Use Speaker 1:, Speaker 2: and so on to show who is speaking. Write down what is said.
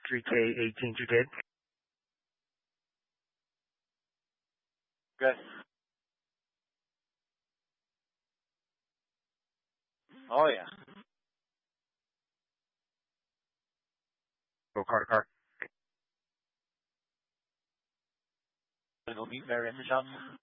Speaker 1: 3K18 Judith.
Speaker 2: Good. Oh yeah.
Speaker 1: Go car.
Speaker 2: Gonna go meet Mary in the shop.